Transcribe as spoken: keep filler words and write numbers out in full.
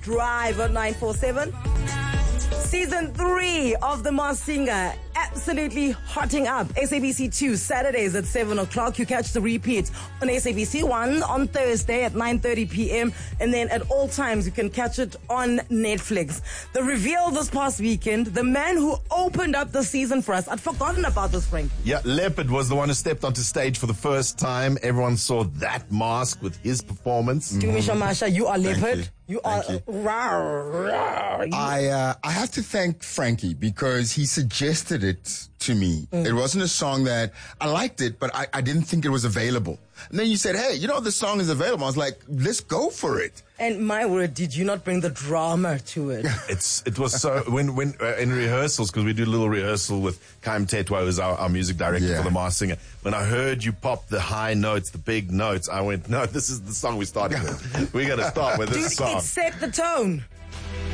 Drive on nine four seven. Season three of The Masked Singer, absolutely hotting up. S A B C two, Saturdays at seven o'clock. You catch the repeat on S A B C one on Thursday at nine thirty p.m. And then at all times, you can catch it on Netflix. The reveal this past weekend, the man who opened up the season for us. I'd forgotten about this, Frank. Yeah, Leopard was the one who stepped onto stage for the first time. Everyone saw that mask with his performance. Kimisha Masha, you are Leopard. you. You are. Thank you. Rawr, rawr. You- I uh, I have to thank Frankie because he suggested it to me. Mm. It wasn't a song that I liked it, but I, I didn't think it was available. And then you said, hey, you know, this song is available. I was like, let's go for it. And my word, did you not bring the drama to it? It's it was so when when uh, in rehearsals, because we do a little rehearsal with Kaim Tetwa, who's our, our music director Yeah. for The Masked Singer. When I heard you pop the high notes, the big notes, I went, no, this is the song we're starting with. We're gonna start with this Dude, song. it set the tone.